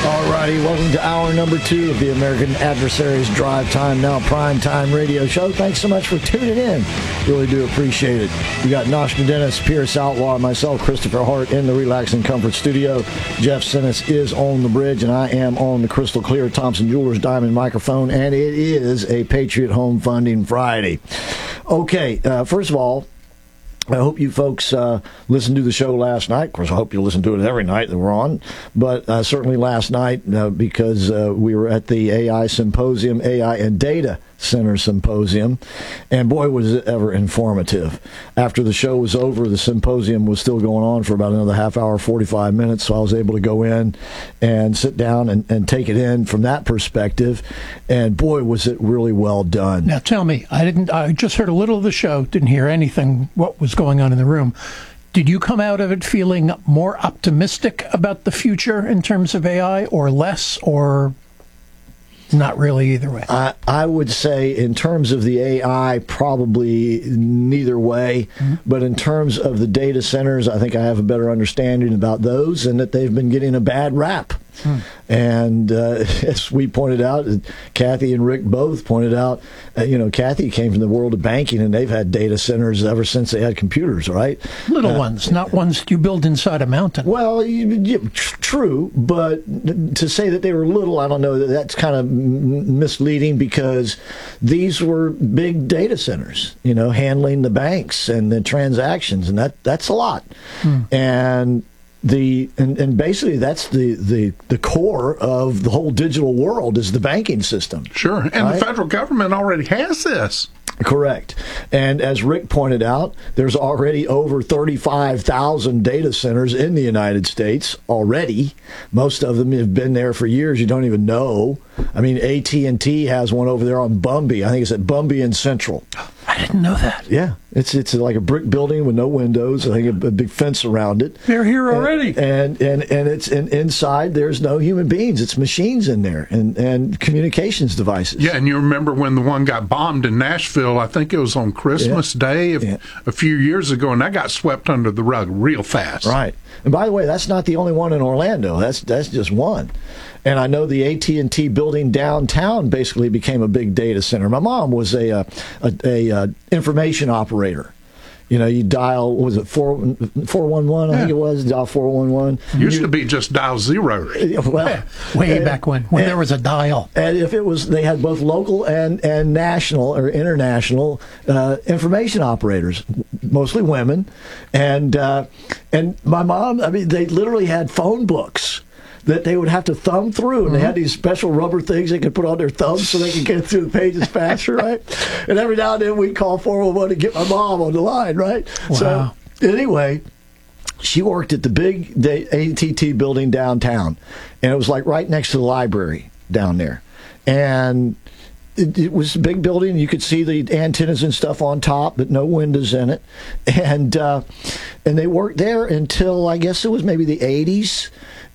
Alrighty, welcome to hour number 2 of the American Adversaries Drive Time Now Prime Time radio show. Thanks so much for tuning in. Really do appreciate it. We got Nostradamus, Pierce Outlaw, myself, Christopher Hart, in the Relax and Comfort studio. Jeff Sinis is on the bridge, and I am on the crystal clear Thompson Jewelers Diamond microphone, and it is a Patriot Home Funding Friday. Okay, first of all, I hope you folks listened to the show last night. Of course, I hope you listen to it every night that we're on. But certainly last night, because we were at the AI Symposium, AI and Data Center Symposium, and boy, was it ever informative. After the show was over, the symposium was still going on for about another half hour, 45 minutes, so I was able to go in and sit down and take it in from that perspective, and boy, was it really well done. Now tell me, I just heard a little of the show, didn't hear anything, what was going on in the room. Did you come out of it feeling more optimistic about the future in terms of AI, or less, or not really either way? I would say in terms of the AI, probably neither way. Mm-hmm. But in terms of the data centers, I think I have a better understanding about those and that they've been getting a bad rap. And as we pointed out, Kathy and Rick both pointed out, Kathy came from the world of banking, and they've had data centers ever since they had computers, right? Little ones, not ones you build inside a mountain. Well, true, but to say that they were little, I don't know, that's kind of misleading, because these were big data centers, handling the banks and the transactions, and that's a lot. And basically that's the core of the whole digital world is the banking system. Sure, and right? The federal government already has this. Correct. And as Rick pointed out, there's already over 35,000 data centers in the United States already. Most of them have been there for years. You don't even know. I mean, AT&T has one over there on Bumby. I think it's at Bumby and Central. I didn't know that. Yeah, it's like a brick building with no windows. I think a big fence around it. They're here already. And it's inside. There's no human beings. It's machines in there and communications devices. Yeah, and you remember when the one got bombed in Nashville? I think it was on Christmas Day a few years ago, and that got swept under the rug real fast. Right. And by the way, that's not the only one in Orlando. That's just one. And I know the AT&T building downtown basically became a big data center. My mom was a information operator. You dial, what was it, 411, I think it was, dial 411. Used to be just dial 0. Well, way back when there was a dial. And if it was, they had both local and national or international information operators, mostly women. And my mom, they literally had phone books that they would have to thumb through, and they had these special rubber things they could put on their thumbs so they could get through the pages faster, right? And every now and then we'd call 411 to get my mom on the line, right? Wow. So anyway, she worked at the big AT&T building downtown, and it was like right next to the library down there. And it was a big building. You could see the antennas and stuff on top, but no windows in it. And they worked there until, I guess it was maybe the 80s.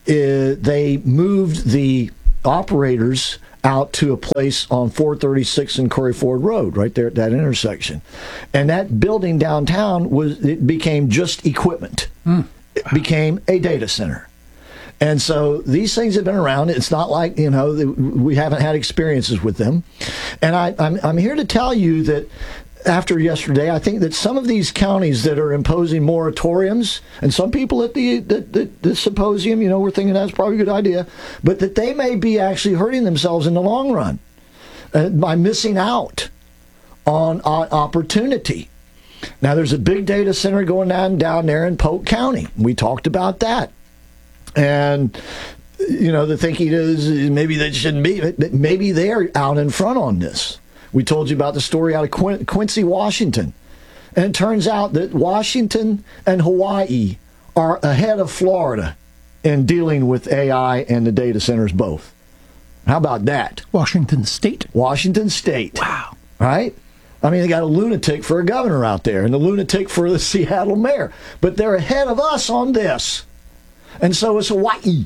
They moved the operators out to a place on 436 and Curry Ford Road, right there at that intersection. And that building downtown it became just equipment. It became a data center. And so these things have been around. It's not like, we haven't had experiences with them. And I'm here to tell you that after yesterday, I think that some of these counties that are imposing moratoriums, and some people at the symposium, were thinking that's probably a good idea, but that they may be actually hurting themselves in the long run by missing out on opportunity. Now, there's a big data center going down there in Polk County. We talked about that. And the thinking is maybe they shouldn't be, but maybe they're out in front on this. We told you about the story out of Quincy, Washington. And it turns out that Washington and Hawaii are ahead of Florida in dealing with AI and the data centers both. How about that? Washington State? Washington State. Wow. Right? They got a lunatic for a governor out there and a lunatic for the Seattle mayor. But they're ahead of us on this. And so is Hawaii.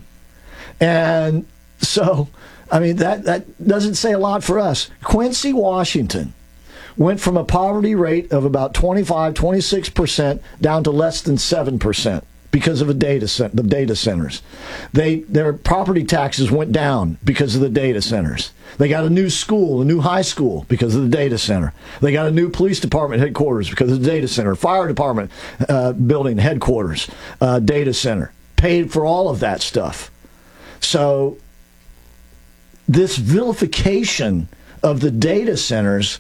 And so, that doesn't say a lot for us. Quincy, Washington went from a poverty rate of about 25, 26% down to less than 7% because of the data centers. Their property taxes went down because of the data centers. They got a new school, a new high school, because of the data center. They got a new police department headquarters because of the data center. Fire department building headquarters, data center. Paid for all of that stuff. So this vilification of the data centers,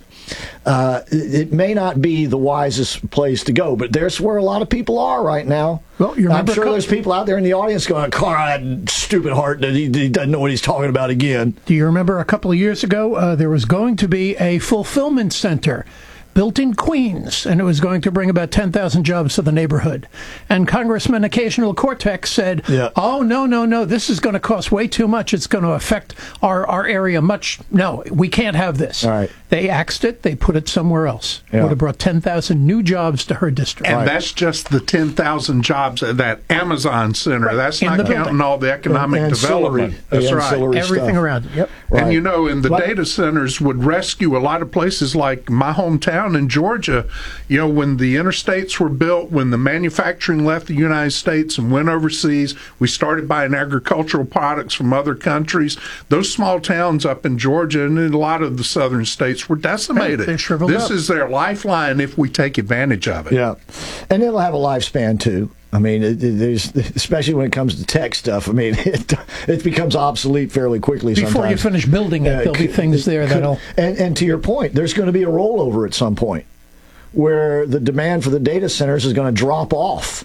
it may not be the wisest place to go, but there's where a lot of people are right now. Well, you remember I'm sure there's people out there in the audience going, Conrad, stupid heart, that he doesn't know what he's talking about again. Do you remember a couple of years ago, there was going to be a fulfillment center built in Queens, and it was going to bring about 10,000 jobs to the neighborhood. And Congressman Occasional Cortex said, oh, no, this is going to cost way too much. It's going to affect our area much. No, we can't have this. All right. They axed it. They put it somewhere else. Yeah. Would have brought 10,000 new jobs to her district. And that's just the 10,000 jobs at that Amazon center. That's not counting all the economic development. That's right. Everything around it. Yep. Right. And, and the data centers would rescue a lot of places like my hometown in Georgia. When the interstates were built, when the manufacturing left the United States and went overseas, we started buying agricultural products from other countries. Those small towns up in Georgia and in a lot of the southern states were decimated. They shriveled this up. is their lifeline if we take advantage of it. Yeah. And it'll have a lifespan, too. I mean, there's, especially when it comes to tech stuff, I mean, it becomes obsolete fairly quickly sometimes. Before you finish building it, there'll be things there that'll... And to your point, there's going to be a rollover at some point where the demand for the data centers is going to drop off.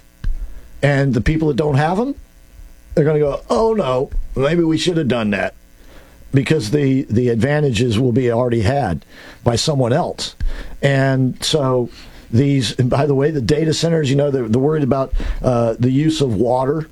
And the people that don't have them, they're going to go, oh, no, maybe we should have done that. Because the advantages will be already had by someone else. And so... and by the way, the data centers, they're worried about the use of water.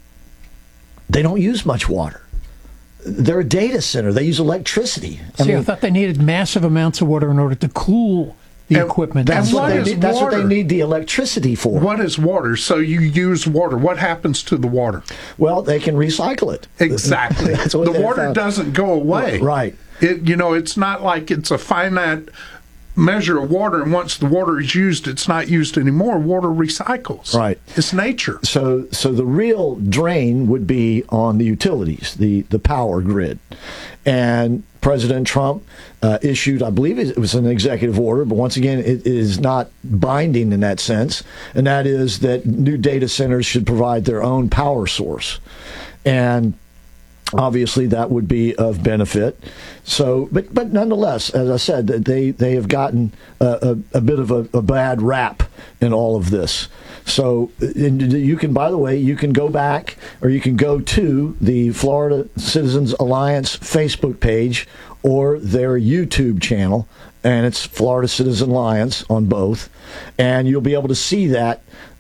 They don't use much water. They're a data center. They use electricity. I thought they needed massive amounts of water in order to cool the equipment. That's what they need the electricity for. What is water? So you use water. What happens to the water? Well, they can recycle it. Exactly. The water doesn't go away. Right. It's not like it's a finite measure of water, and once the water is used, it's not used anymore. Water recycles. Right. It's nature. So the real drain would be on the utilities, the power grid. And President Trump issued, I believe it was an executive order, but once again, it is not binding in that sense, and that is that new data centers should provide their own power source. And obviously, that would be of benefit. So, but nonetheless, as I said, they have gotten a bit of a bad rap in all of this. So, you can, by the way, you can go back or you can go to the Florida Citizens Alliance Facebook page or their YouTube channel, and it's Florida Citizen Alliance on both, and you'll be able to see that.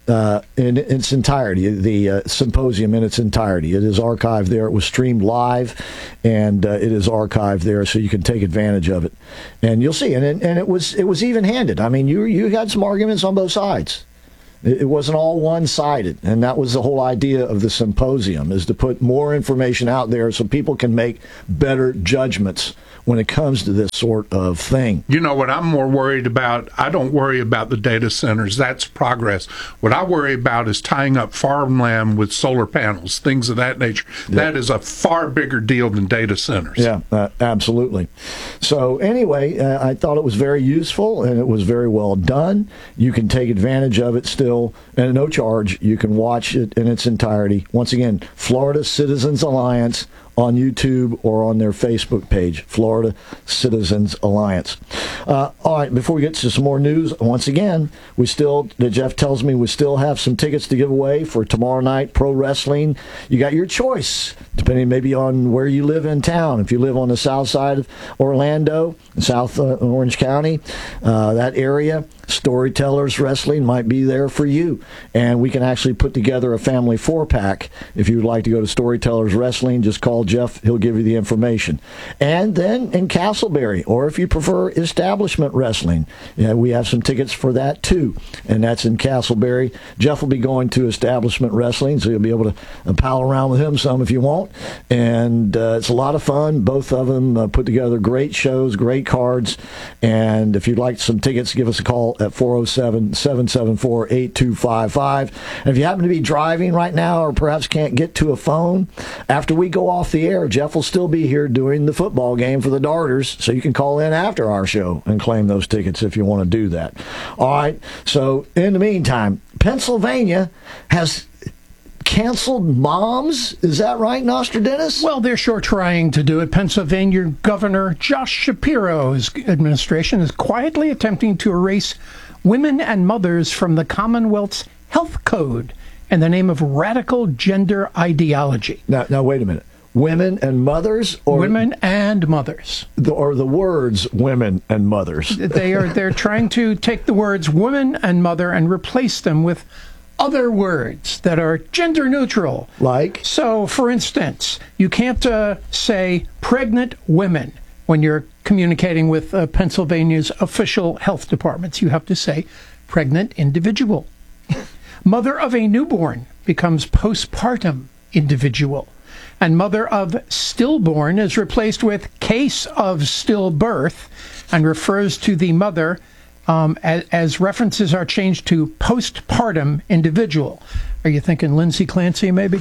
In its entirety, the symposium in its entirety. It is archived there. It was streamed live, and it is archived there, so you can take advantage of it. And you'll see. And it was even-handed. I mean, you had some arguments on both sides. It wasn't all one-sided, and that was the whole idea of the symposium, is to put more information out there so people can make better judgments when it comes to this sort of thing. You know what I'm more worried about? I don't worry about the data centers. That's progress. What I worry about is tying up farmland with solar panels, things of that nature. Yeah. That is a far bigger deal than data centers. Yeah, absolutely. So anyway, I thought it was very useful, and it was very well done. You can take advantage of it still, and at no charge. You can watch it in its entirety. Once again, Florida Citizens Alliance on YouTube or on their Facebook page, Florida Citizens Alliance. All right, before we get to some more news, once again, Jeff tells me we still have some tickets to give away for tomorrow night pro wrestling. You got your choice, depending maybe on where you live in town. If you live on the south side of Orlando, South Orange County, that area, Storytellers Wrestling might be there for you. And we can actually put together a family 4-pack. If you'd like to go to Storytellers Wrestling, just call call Jeff. He'll give you the information. And then in Castleberry, or if you prefer establishment wrestling, we have some tickets for that too. And that's in Castleberry. Jeff will be going to establishment wrestling, so you'll be able to pal around with him some if you want. And it's a lot of fun. Both of them put together great shows, great cards. And if you'd like some tickets, give us a call at 407-774-8255. And if you happen to be driving right now or perhaps can't get to a phone, after we go off the air, Jeff will still be here doing the football game for the Darters, so you can call in after our show and claim those tickets if you want to do that. All right, so in the meantime, Pennsylvania has canceled moms. Is that right, Nostradamus? Well, they're sure trying to do it. Pennsylvania Governor Josh Shapiro's administration is quietly attempting to erase women and mothers from the Commonwealth's health code in the name of radical gender ideology. Now wait a minute. Women and mothers, or women and mothers, or the words women and mothers? They're trying to take the words woman and mother and replace them with other words that are gender neutral. Like? So, for instance, you can't say pregnant women when you're communicating with Pennsylvania's official health departments. You have to say pregnant individual. Mother of a newborn becomes postpartum individual. And mother of stillborn is replaced with case of stillbirth and refers to the mother as references are changed to postpartum individual. Are you thinking Lindsay Clancy, maybe?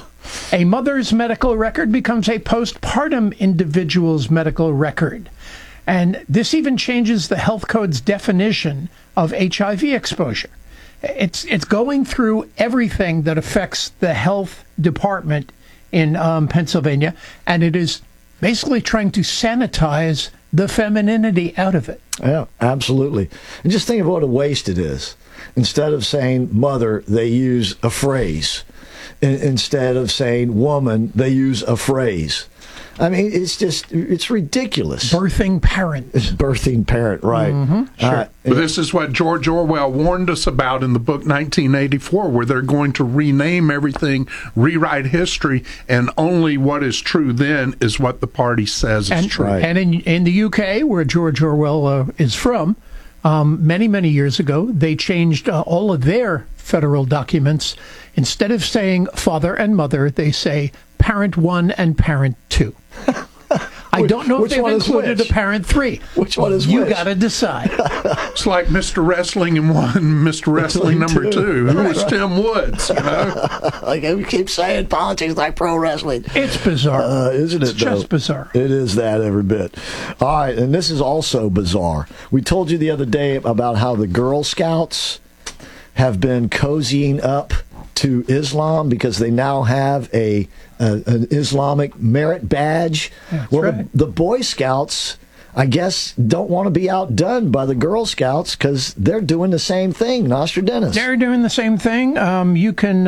A mother's medical record becomes a postpartum individual's medical record. And this even changes the health code's definition of HIV exposure. It's going through everything that affects the health department in Pennsylvania, and it is basically trying to sanitize the femininity out of it. Yeah, absolutely. And just think of what a waste it is. Instead of saying mother, they use a phrase. Instead of saying woman, they use a phrase. I mean, it's ridiculous. Birthing parent. It's birthing parent, right. Mm-hmm. Sure. But this is what George Orwell warned us about in the book 1984, where they're going to rename everything, rewrite history, and only what is true then is what the party says is true. Right. And in the UK, where George Orwell is from, many, many years ago, they changed all of their federal documents. Instead of saying father and mother, they say parent 1 and parent 2. I don't know if they've included a parent 3. Which one is You which? got to decide. It's like Mr. Wrestling in 1, Mr. Wrestling number 2. Who was Tim Woods, you know? Like we keep saying, politics like pro wrestling. It's bizarre. Isn't it, It's just bizarre. It is that every bit. All right, and this is also bizarre. We told you the other day about how the Girl Scouts have been cozying up to Islam because they now have an Islamic merit badge. That's well, right. the Boy Scouts, I guess, don't want to be outdone by the Girl Scouts because they're doing the same thing, Nostradamus. They're doing the same thing. You can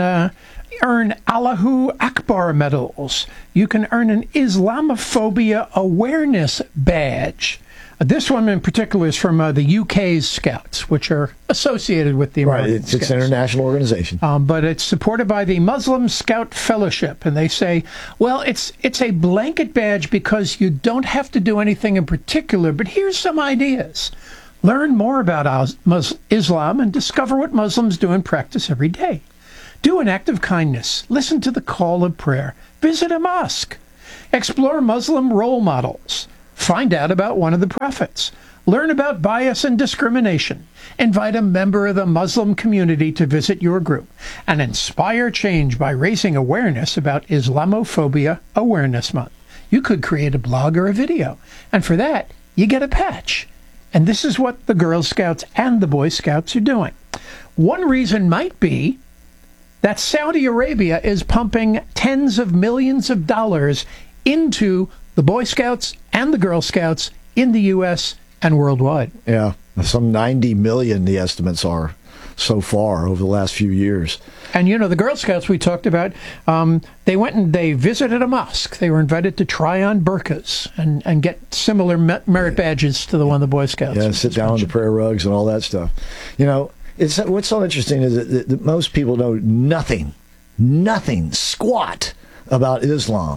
earn Allahu Akbar medals. You can earn an Islamophobia awareness badge. This one in particular is from the UK's Scouts, which are associated with the American Right, it's Scouts. an international organization. But it's supported by the Muslim Scout Fellowship, and they say, well, it's a blanket badge because you don't have to do anything in particular, but here's some ideas. Learn more about Islam and discover what Muslims do and practice every day. Do an act of kindness. Listen to the call of prayer. Visit a mosque. Explore Muslim role models. Find out about one of the prophets. Learn about bias and discrimination. Invite a member of the Muslim community to visit your group. And inspire change by raising awareness about Islamophobia Awareness Month. You could create a blog or a video. And for that, you get a patch. And this is what the Girl Scouts and the Boy Scouts are doing. One reason might be that Saudi Arabia is pumping tens of millions of dollars into the Boy Scouts and the Girl Scouts in the U.S. and worldwide. Yeah, some 90 million, the estimates are so far over the last few years. And, you know, the Girl Scouts we talked about, they went and they visited a mosque. They were invited to try on burqas and get similar merit badges to the one the Boy Scouts. Yeah, sit down on the prayer rugs and all that stuff. You know, what's so interesting is that most people know nothing, squat about Islam.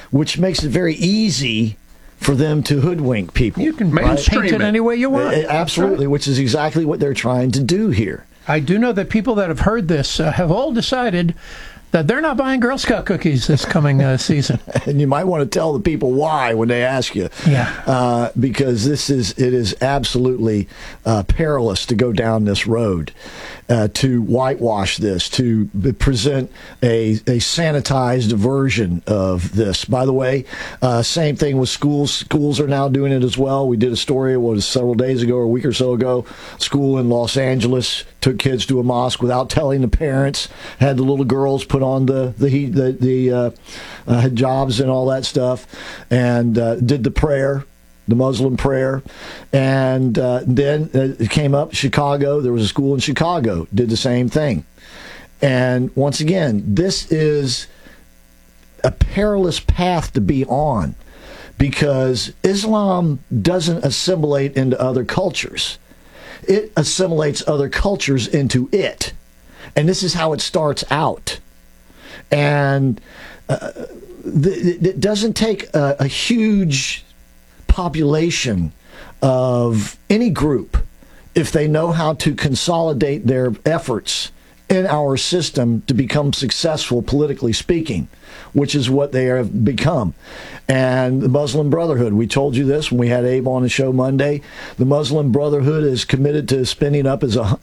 which makes it very easy for them to hoodwink people. You can Mainstream paint it any way you want. Absolutely, which is exactly what they're trying to do here. I do know that people that have heard this have all decided that they're not buying Girl Scout cookies this coming season. And you might want to tell the people why when they ask you. Yeah. Because it is absolutely perilous to go down this road, to whitewash this, to present a sanitized version of this. By the way, same thing with schools. Schools are now doing it as well. We did a story, several days ago or a week or so ago. School in Los Angeles took kids to a mosque without telling the parents, had the little girls put on the hijabs and all that stuff, and did the prayer, the Muslim prayer. And then it came up, Chicago. There was a school in Chicago, did the same thing. And once again, this is a perilous path to be on, because Islam doesn't assimilate into other cultures. It assimilates other cultures into it. And this is how it starts out. And it doesn't take a huge population of any group, if they know how to consolidate their efforts in our system to become successful, politically speaking, which is what they have become. And the Muslim Brotherhood, we told you this when we had Abe on the show Monday. The Muslim Brotherhood is committed to spending up to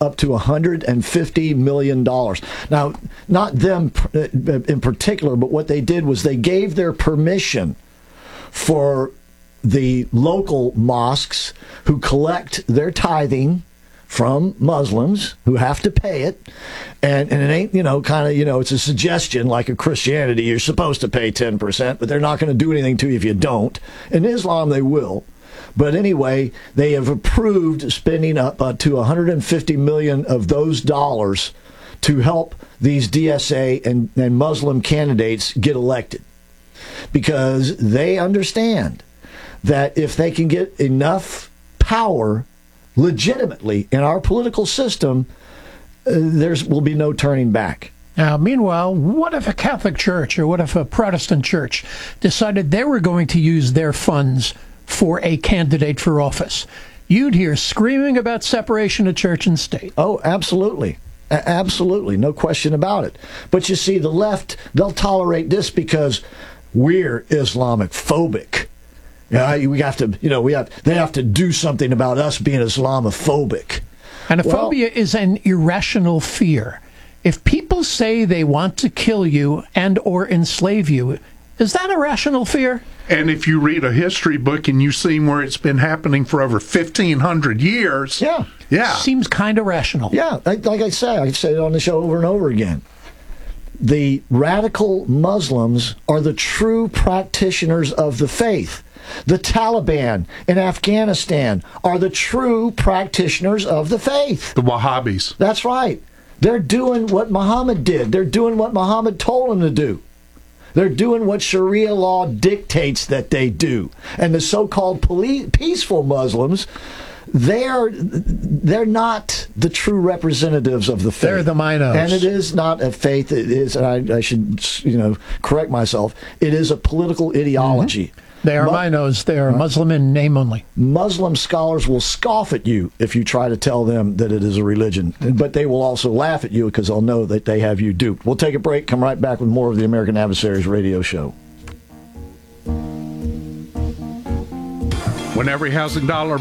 $150 million. Now, not them in particular, but what they did was they gave their permission for the local mosques who collect their tithing from Muslims, who have to pay it, and it ain't, it's a suggestion like a Christianity. You're supposed to pay 10%, but they're not going to do anything to you if you don't. In Islam, they will. But anyway, they have approved spending up to $150 million of those dollars to help these DSA and Muslim candidates get elected, because they understand that if they can get enough power legitimately in our political system, there will be no turning back. Now, meanwhile, what if a Catholic church or what if a Protestant church decided they were going to use their funds for a candidate for office? You'd hear screaming about separation of church and state. Oh, absolutely. Absolutely. No question about it. But you see, the left, they'll tolerate this because we're Islamic phobic. We have to, they have to do something about us being Islamophobic. And a phobia is an irrational fear. If people say they want to kill you and or enslave you, is that a rational fear? And if you read a history book and you see where it's been happening for over 1,500 years, yeah, seems kind of rational. Yeah, like I say, I've said it on the show over and over again. The radical Muslims are the true practitioners of the faith. The Taliban in Afghanistan are the true practitioners of the faith. The Wahhabis. That's right. They're doing what Muhammad did. They're doing what Muhammad told them to do. They're doing what Sharia law dictates that they do. And the so-called peaceful Muslims, they're not the true representatives of the faith. They're the minos. And it is not a faith. It is, and I should correct myself, it is a political ideology. Mm-hmm. They are minos. They are Muslim in name only. Muslim scholars will scoff at you if you try to tell them that it is a religion. But they will also laugh at you because they'll know that they have you duped. We'll take a break, come right back with more of the American Adversaries radio show. When every housing dollar